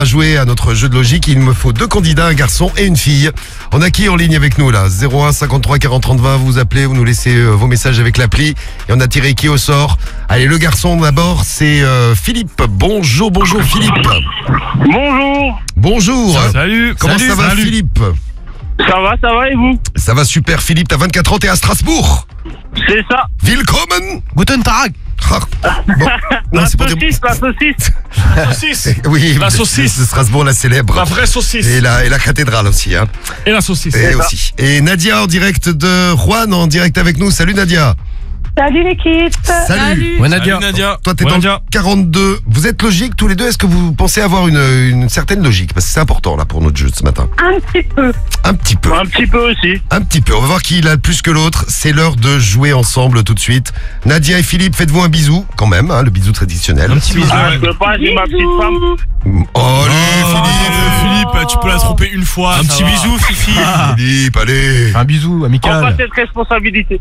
À jouer à notre jeu de logique, il me faut 2 candidats, un garçon et une fille. On a qui en ligne avec nous là? 01 53 40 30 20, vous appelez, vous nous laissez vos messages avec l'appli. Et on a tiré qui au sort? Allez, le garçon d'abord, c'est Philippe. Bonjour Philippe. Bonjour. Bonjour. Salut. Comment ça va Philippe? Ça va et vous? Ça va super Philippe, t'as 24 ans, t'es à Strasbourg. C'est ça. Willkommen. Guten Tag. Ah, bon. Non, La c'est pour dire- saucisse. Saucisse. Oui, La saucisse. de Strasbourg, la célèbre. La vraie saucisse. Et la cathédrale aussi, hein. Et la saucisse. Et aussi. Et Nadia en direct de Rouen, en direct avec nous. Salut Nadia. Salut l'équipe. Salut. Ouais, Nadia. Toi, t'es Ouais, dans le Nadia. 42. Vous êtes logiques tous les deux? Est-ce que vous pensez avoir une certaine logique? Parce que c'est important là pour notre jeu de ce matin. Un petit peu. Un petit peu. Un petit peu aussi. Un petit peu. On va voir qui l'a le plus que l'autre. C'est l'heure de jouer ensemble tout de suite. Nadia et Philippe, faites-vous un bisou quand même, hein, le bisou traditionnel. Un petit bisou. Ah, je peux pas, j'ai ma petite femme. Oh, allez, Philippe, tu peux la tromper une fois. Un petit bisou, Fifi. Philippe, allez. Un bisou Prends amical. pas cette responsabilité.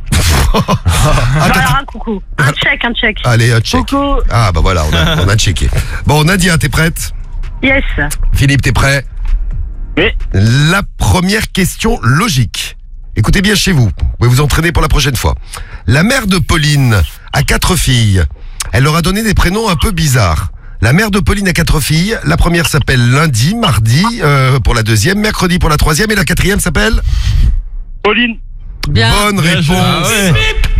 Alors un coucou. Un check. Allez, un check. Coucou. Ah bah voilà, on a checké. Bon, Nadia, t'es prête? Yes. Philippe, t'es prêt? Oui. La première question logique. Écoutez bien chez vous. Vous pouvez vous entraîner pour la prochaine fois. La mère de Pauline a 4 filles. Elle leur a donné des prénoms un peu bizarres. La mère de Pauline a 4 filles. La première s'appelle lundi, mardi pour la deuxième, mercredi pour la troisième et la quatrième s'appelle Pauline. Bonne Bien réponse. joué. Ah ouais.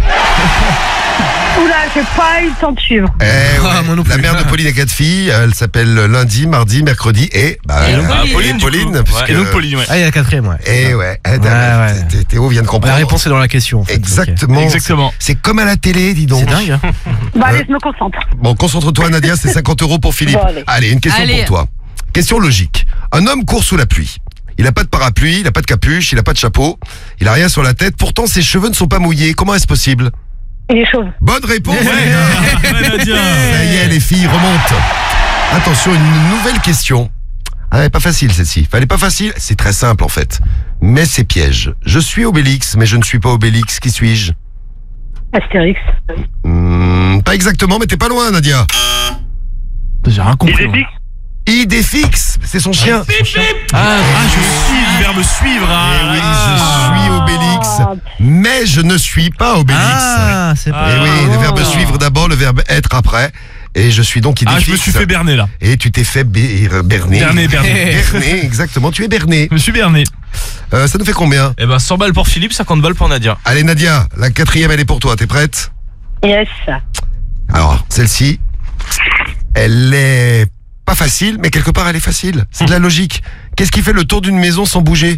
Oula, j'ai pas eu le temps de suivre. Eh ouais. Ah, moi non plus. La mère de Pauline a 4 filles. Elle s'appelle lundi, mardi, mercredi et Pauline. puisque- Et donc Pauline, ouais. Ah, il y a la quatrième, ouais. Eh ouais. ouais. Théo vient de La comprendre. réponse est dans la question. En fait, Exactement. Exactement. C'est comme à la télé, dis donc. C'est dingue. Hein. Bon, allez, je me concentre. Bon, concentre-toi Nadia, c'est 50 € pour Philippe. Bon, allez. Une question pour toi. Question logique. Un homme court sous la pluie. Il n'a pas de parapluie, il n'a pas de capuche, il n'a pas de chapeau, il n'a rien sur la tête, pourtant ses cheveux ne sont pas mouillés. Comment est-ce possible? Il est chauve. Bonne réponse. Ouais, Nadia. Ça y est, les filles remontent. Attention, une nouvelle question. Ah, elle est pas facile celle-ci. Elle est pas facile, c'est très simple en fait. Mais c'est piège. Je suis Obélix, mais je ne suis pas Obélix. Qui suis-je? Astérix. Pas exactement, mais t'es pas loin, Nadia. J'ai rien Il compris. est moi. fixe. Idéfix, c'est son chien. Je suis, du verbe suivre. Eh oui, je suis Obélix, Ah. mais je ne suis pas Obélix. Ah, c'est Et pas. oui, le verbe suivre d'abord, le verbe être après. Et je suis donc idéfix. Je me suis fait berner là. Et tu t'es fait berner. Berner. Berner, exactement, tu es berné. Je me suis berné. Ça nous fait combien? Eh ben 100 balles pour Philippe, 50 balles pour Nadia. Allez Nadia, la quatrième elle est pour toi, t'es prête? Yes. Alors, celle-ci, elle est pas facile, mais quelque part elle est facile. C'est de la logique. Qu'est-ce qui fait le tour d'une maison sans bouger?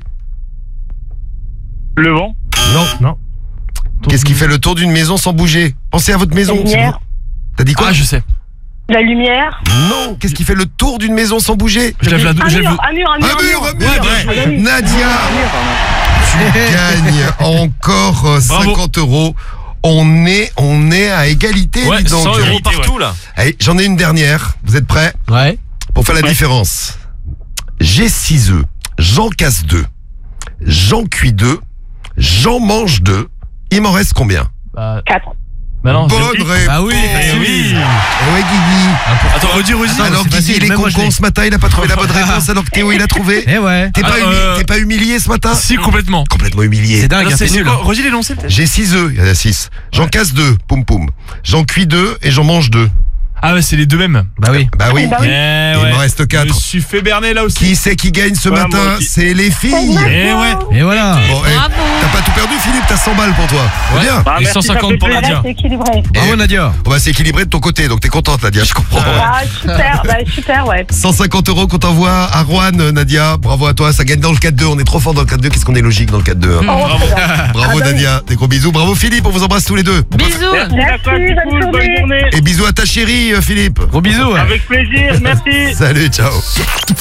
Le vent. Non. Qu'est-ce qui fait le tour d'une maison sans bouger? Pensez à votre maison. La lumière. T'as dit quoi? Je sais. La lumière. Non. Qu'est-ce qui fait le tour d'une maison sans bouger? Je lève la Un je lève mur. Un mur. Ah, oui. Nadia, tu gagnes encore 50 €. On est à égalité, Ouais, dis donc. 100 € partout là. Allez, j'en ai une dernière. Vous êtes prêts? Ouais. Pour faire la différence. J'ai 6 œufs. J'en casse 2. J'en cuis 2. J'en mange 2. Il m'en reste combien? 4. Bah non. Bonne réponse. Ah oui. oui. Ouais, Guigui. Attends, redis. Alors, c'est Guigui, facile, il est même moi, je con l'ai. ce matin, il a pas trouvé la bonne réponse, alors que Théo, il a trouvé. Eh ouais. T'es pas humilié ce matin? Si, complètement. Complètement humilié. C'est dingue, hein, c'est nul. Redis l'énoncé peut-être. J'ai 6 œufs, il y en a 6. J'en casse 2, poum poum. J'en cuis 2 et j'en mange 2. Ah ouais, c'est les deux mêmes. Bah oui. Bah oui. Bah oui. Il m'en reste 4. Je me suis fait berner là aussi. Qui c'est qui gagne ce Ouais, matin? moi aussi. C'est les filles. Eh ouais. Et voilà. Bon, t'as pas tout perdu, Philippe, t'as 100 balles pour toi. C'est bien. Ah, Et merci, 150 ça fait pour plaisir. Nadia. C'est équilibré. Bravo Nadia. On va s'équilibrer de ton côté, donc t'es contente, Nadia, je comprends. Ah, super. Bah, super, ouais. 150 € qu'on t'envoie à Rouen, Nadia. Bravo à toi, ça gagne dans le 4-2. On est trop fort dans le 4-2. Qu'est-ce qu'on est logique dans le 4-2 hein. Oh, c'est bien. Bravo Ah, bah oui. Nadia, des gros bisous. Bravo Philippe, on vous embrasse tous les deux. Bisous. Merci, Merci, la classe, c'est bonne cool, bonne journée. journée. Et bisous à ta chérie, Philippe. Gros bisous. Ouais. Avec plaisir, merci. Salut, ciao.